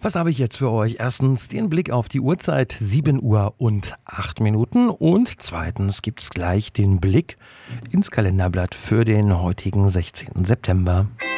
Was habe ich jetzt für euch? Erstens den Blick auf die Uhrzeit, 7:08 und zweitens gibt es gleich den Blick ins Kalenderblatt für den heutigen 16. September.